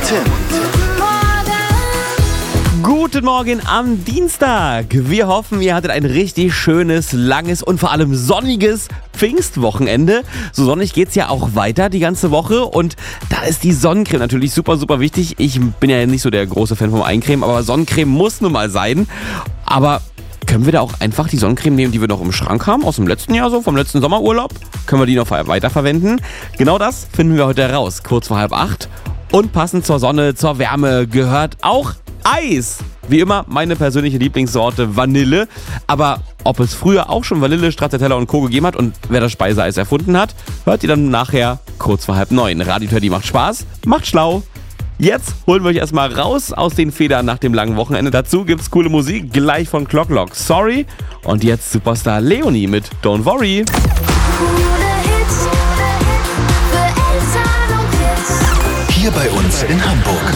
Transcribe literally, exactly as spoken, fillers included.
Tim. Guten Morgen am Dienstag. Wir hoffen, ihr hattet ein richtig schönes, langes und vor allem sonniges Pfingstwochenende. So sonnig geht's ja auch weiter die ganze Woche und da ist die Sonnencreme natürlich super, super wichtig. Ich bin ja nicht so der große Fan vom Eincremen, aber Sonnencreme muss nun mal sein. Aber können wir da auch einfach die Sonnencreme nehmen, die wir noch im Schrank haben, aus dem letzten Jahr so, vom letzten Sommerurlaub? Können wir die noch weiterverwenden? Genau das finden wir heute heraus, kurz vor halb acht. Und passend zur Sonne, zur Wärme gehört auch Eis. Wie immer meine persönliche Lieblingssorte Vanille. Aber ob es früher auch schon Vanille, Stracciatella und Co. gegeben hat und wer das Speiseeis erfunden hat, hört ihr dann nachher kurz vor halb neun. Radio Teddy macht Spaß, macht schlau. Jetzt holen wir euch erstmal raus aus den Federn nach dem langen Wochenende. Dazu gibt's coole Musik, gleich von Clock Lock. Sorry. Und jetzt Superstar Leonie mit Don't Worry. Hier bei uns in Hamburg.